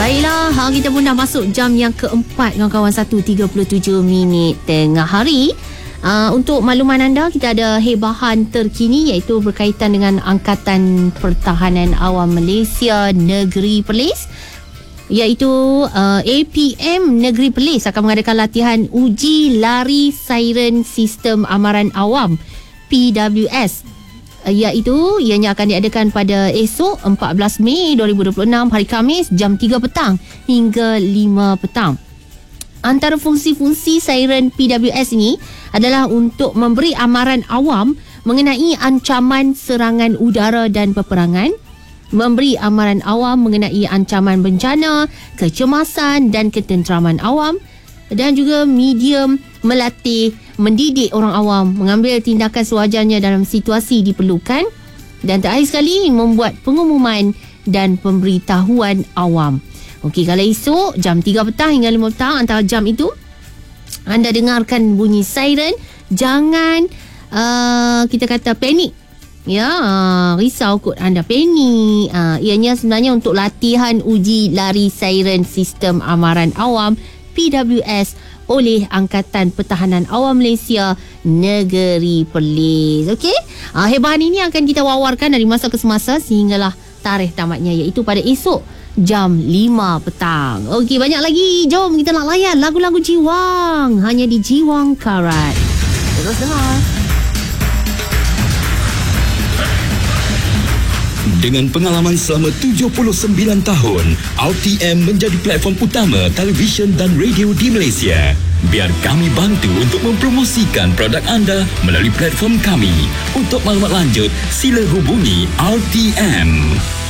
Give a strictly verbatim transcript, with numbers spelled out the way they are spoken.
Baiklah, ha, kita pun dah masuk jam yang keempat, kawan-kawan. Satu tiga puluh tujuh minit tengah hari. Uh, untuk makluman anda, kita ada hebahan terkini iaitu berkaitan dengan Angkatan Pertahanan Awam Malaysia Negeri Perlis, iaitu uh, A P M Negeri Perlis akan mengadakan latihan uji lari siren sistem amaran awam P W S, iaitu ianya akan diadakan pada esok empat belas Mei dua ribu dua puluh enam, hari Khamis, jam tiga petang hingga lima petang. Antara fungsi-fungsi siren P W S ini adalah untuk memberi amaran awam mengenai ancaman serangan udara dan peperangan, memberi amaran awam mengenai ancaman bencana, kecemasan dan ketenteraman awam, dan juga medium melatih, mendidik orang awam mengambil tindakan sewajarnya dalam situasi diperlukan, dan terakhir sekali membuat pengumuman dan pemberitahuan awam. Okey, kalau esok jam tiga petang hingga lima petang, antara jam itu anda dengarkan bunyi siren, jangan uh, kita kata panik. Ya, uh, risau kot anda panik. Uh, ianya sebenarnya untuk latihan uji lari siren sistem amaran awam P W S oleh Angkatan Pertahanan Awam Malaysia Negeri Perlis. Okey, uh, hebahan ini akan kita wawarkan dari masa ke semasa sehinggalah tarikh tamatnya, iaitu pada esok jam lima petang. Okey, banyak lagi. Jom kita nak layan lagu-lagu Jiwang hanya di Jiwang Karat. Terus dengar. Dengan pengalaman selama tujuh puluh sembilan tahun, R T M menjadi platform utama televisyen dan radio di Malaysia. Biar kami bantu untuk mempromosikan produk anda melalui platform kami. Untuk maklumat lanjut, sila hubungi R T M.